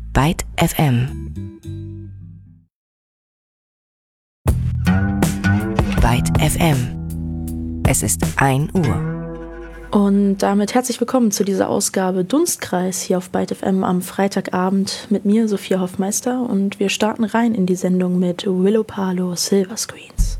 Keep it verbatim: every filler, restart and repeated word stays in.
Byte F M. Byte F M. Es ist ein Uhr. Und damit herzlich willkommen zu dieser Ausgabe Dunstkreis hier auf Byte F M am Freitagabend mit mir, Sophia Hoffmeister. Und wir starten rein in die Sendung mit Willow Palo Silver Screens.